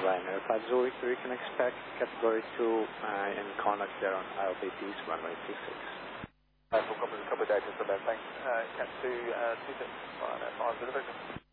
Ryanair 5 Zurich, we can expect category 2 in contact there on ILPT's runway 26. Full copy of the data for that, thanks. Cat 2, 26, Ryanair 5 Zurich.